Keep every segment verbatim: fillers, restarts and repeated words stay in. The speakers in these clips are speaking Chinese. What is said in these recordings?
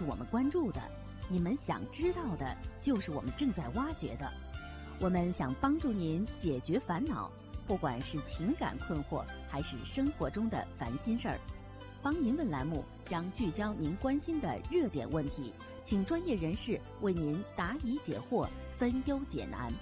就是我们关注的，你们想知道的就是我们正在挖掘的。我们想帮助您解决烦恼，不管是情感困惑还是生活中的烦心事儿。帮您问栏目将聚焦您关心的热点问题，请专业人士为您答疑解惑，分忧解难。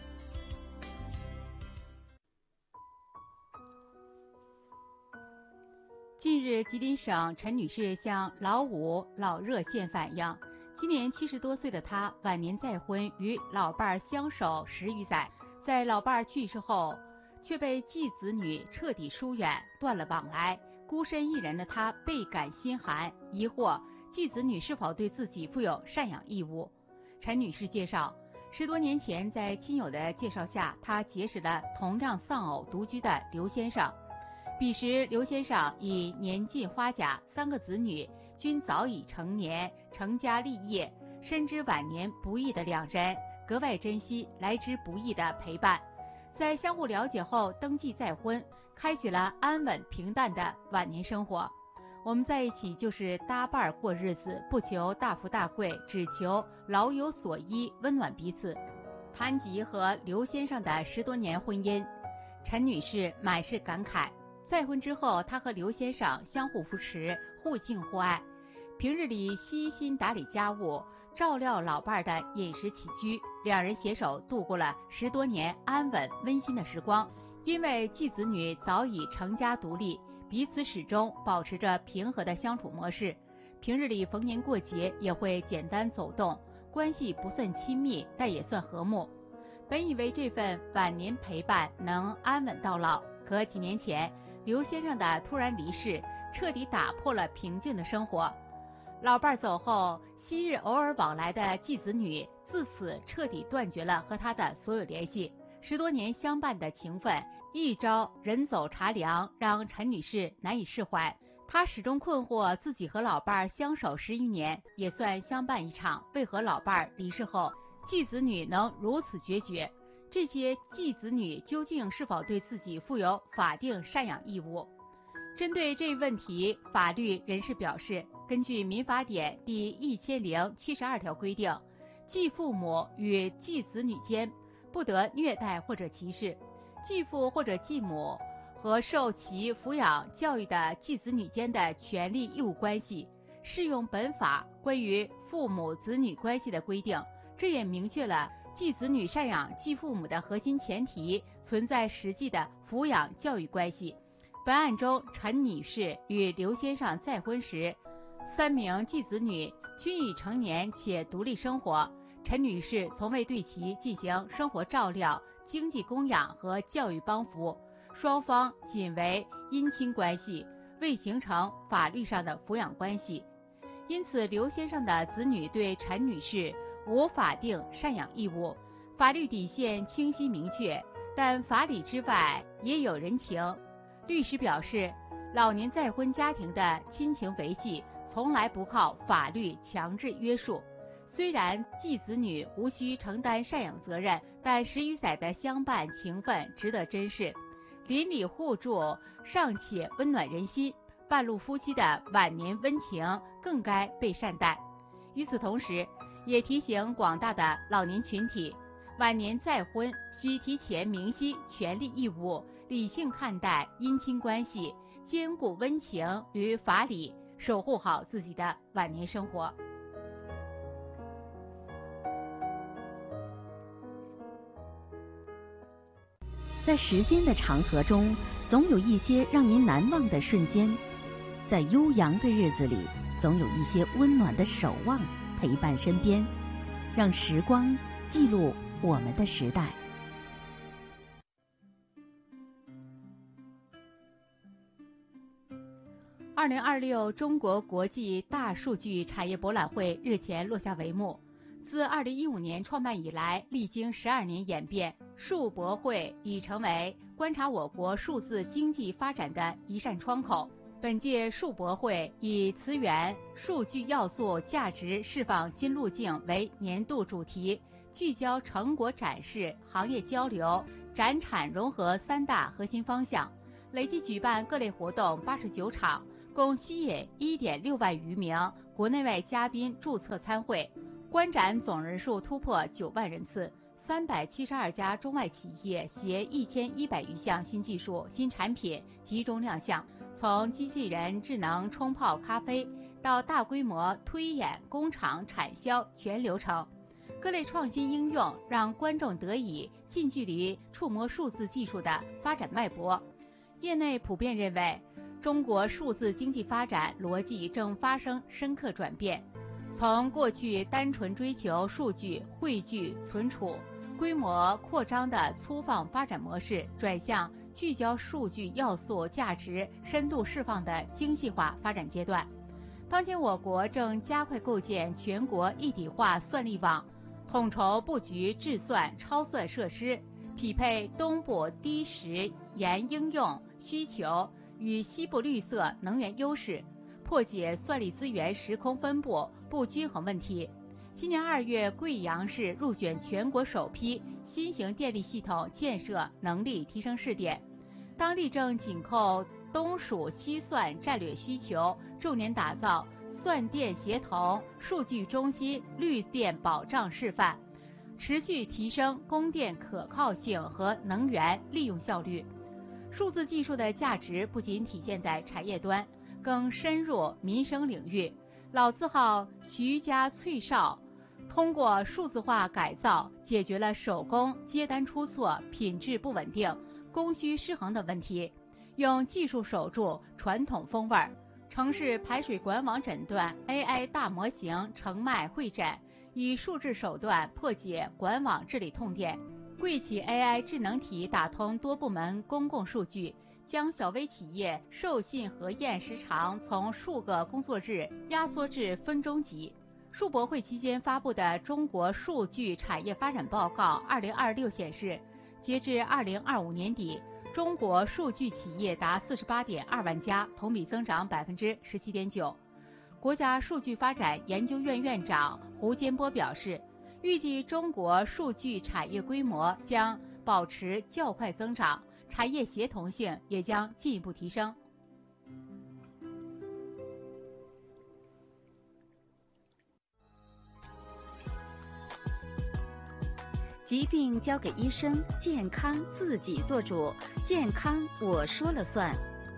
近日，吉林省陈女士向老五老热线反映，今年七十多岁的她晚年再婚，与老伴儿相守十余载，在老伴儿去世后，却被继子女彻底疏远，断了往来，孤身一人的她倍感心寒，疑惑继子女是否对自己负有赡养义务。陈女士介绍，十多年前在亲友的介绍下，她结识了同样丧偶独居的刘先生。彼时刘先生已年近花甲，三个子女均早已成年，成家立业，深知晚年不易的两人，格外珍惜来之不易的陪伴。在相互了解后登记再婚，开启了安稳平淡的晚年生活。我们在一起就是搭伴过日子，不求大富大贵，只求老有所依，温暖彼此。谈及和刘先生的十多年婚姻，陈女士满是感慨。再婚之后，她和刘先生相互扶持，互敬互爱，平日里悉心打理家务，照料老伴儿的饮食起居，两人携手度过了十多年安稳温馨的时光。因为继子女早已成家独立，彼此始终保持着平和的相处模式，平日里逢年过节也会简单走动，关系不算亲密，但也算和睦。本以为这份晚年陪伴能安稳到老，可几年前刘先生的突然离世，彻底打破了平静的生活。老伴儿走后，昔日偶尔往来的继子女自此彻底断绝了和他的所有联系。十多年相伴的情分，一朝人走茶凉，让陈女士难以释怀。她始终困惑，自己和老伴儿相守十余年，也算相伴一场，为何老伴儿离世后，继子女能如此决绝？这些继子女究竟是否对自己负有法定赡养义务？针对这一问题，法律人士表示，根据民法典第一千零七十二条规定，继父母与继子女间不得虐待或者歧视，继父或者继母和受其抚养教育的继子女间的权利义务关系适用本法关于父母子女关系的规定。这也明确了继子女赡养继父母的核心前提存在实际的抚养教育关系。本案中，陈女士与刘先生再婚时，三名继子女均已成年且独立生活，陈女士从未对其进行生活照料、经济供养和教育帮扶，双方仅为姻亲关系，未形成法律上的抚养关系。因此，刘先生的子女对陈女士无法定赡养义务，法律底线清晰明确，但法理之外也有人情。律师表示，老年再婚家庭的亲情维系从来不靠法律强制约束。虽然继子女无需承担赡养责任，但十余载的相伴情分值得珍视。邻里互助尚且温暖人心，半路夫妻的晚年温情更该被善待。与此同时，也提醒广大的老年群体，晚年再婚需提前明晰权利义务，理性看待姻亲关系，兼顾温情与法理，守护好自己的晚年生活。 在时间的长河中，总有一些让您难忘的瞬间；在悠扬的日子里，总有一些温暖的守望陪伴身边。让时光记录我们的时代。 二零二六中国国际大数据产业博览会日前落下帷幕。自二零一五年创办以来，历经十二年演变，数博会已成为观察我国数字经济发展的一扇窗口。本届数博会以“词源、数据要素、价值释放新路径”为年度主题，聚焦成果展示、行业交流、展产融合三大核心方向，累计举办各类活动八十九场，共吸引一点六万余名国内外嘉宾注册参会，观展总人数突破九万人次。三百七十二家中外企业携一千一百余项新技术、新产品集中亮相，从机器人智能冲泡咖啡到大规模推演工厂产销全流程，各类创新应用让观众得以近距离触摸数字技术的发展脉搏。业内普遍认为，中国数字经济发展逻辑正发生深刻转变，从过去单纯追求数据汇聚存储、规模扩张的粗放发展模式，转向聚焦数据要素价值深度释放的精细化发展阶段。当前我国正加快构建全国一体化算力网，统筹布局智算超算设施，匹配东部低时盐应用需求与西部绿色能源优势，破解算力资源时空分布不均衡问题。今年二月，贵阳市入选全国首批新型电力系统建设能力提升试点，当地正紧扣东数西算战略需求，重点打造算电协同数据中心绿电保障示范，持续提升供电可靠性和能源利用效率。数字技术的价值不仅体现在产业端，更深入民生领域。老字号徐家翠少通过数字化改造，解决了手工接单出错、品质不稳定、供需失衡的问题，用技术守住传统风味儿。城市排水管网诊断 A I 大模型成脉会诊，以数字手段破解管网治理痛点。贵企 A I 智能体打通多部门公共数据，将小微企业授信核验时长从数个工作日压缩至分钟级。数博会期间发布的《中国数据产业发展报告二零二六》显示，截至二零二五年底，中国数据企业达四十八点二万家，同比增长百分之十七点九。国家数据发展研究院院长胡坚波表示，预计中国数据产业规模将保持较快增长，产业协同性也将进一步提升。 疾病交给医生，健康自己做主，健康我说了算。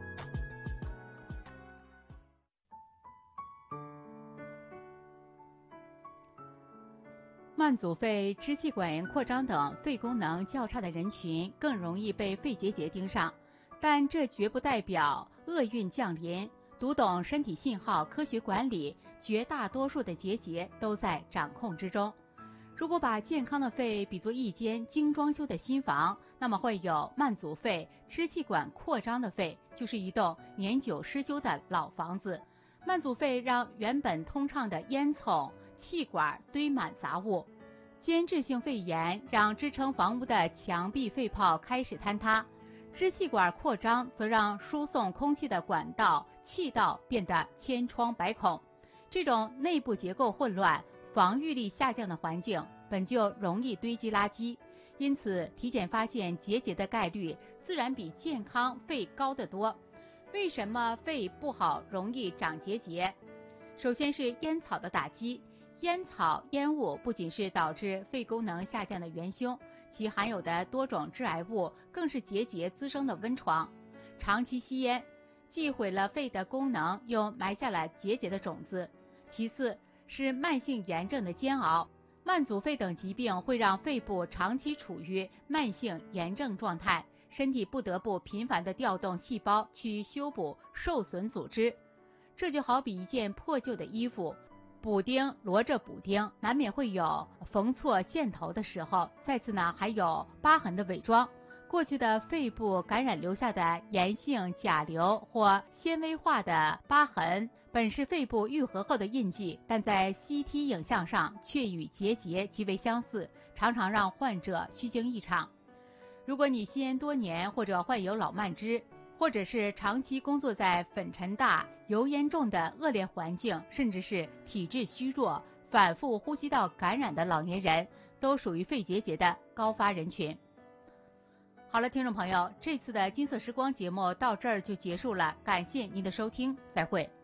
慢阻肺、支气管炎扩张等肺功能较差的人群更容易被肺结节盯上，但这绝不代表厄运降临。读懂身体信号，科学管理，绝大多数的结节都在掌控之中。如果把健康的肺比作一间精装修的新房，那么会有慢阻肺、支气管扩张的肺，就是一栋年久失修的老房子。慢阻肺让原本通畅的烟囱、气管堆满杂物，间质性肺炎让支撑房屋的墙壁肺泡开始坍塌，支气管扩张则让输送空气的管道、气道变得千疮百孔。这种内部结构混乱、防御力下降的环境本就容易堆积垃圾，因此体检发现结节的概率自然比健康肺高得多。为什么肺不好容易长结节？首先是烟草的打击。烟草烟雾不仅是导致肺功能下降的元凶，其含有的多种致癌物更是结节滋生的温床。长期吸烟既毁了肺的功能，又埋下了结节的种子。其次是慢性炎症的煎熬，慢阻肺等疾病会让肺部长期处于慢性炎症状态，身体不得不频繁地调动细胞去修补受损组织。这就好比一件破旧的衣服，补丁摞着补丁，难免会有缝错线头的时候。再次呢，还有疤痕的伪装。过去的肺部感染留下的炎性甲流或纤维化的疤痕，本是肺部愈合后的印记，但在 C T 影像上却与结节极为相似，常常让患者虚惊一场。如果你吸烟多年，或者患有老慢支，或者是长期工作在粉尘大、油烟重的恶劣环境，甚至是体质虚弱、反复呼吸道感染的老年人，都属于肺结节的高发人群。好了，听众朋友，这次的金色时光节目到这儿就结束了，感谢您的收听，再会。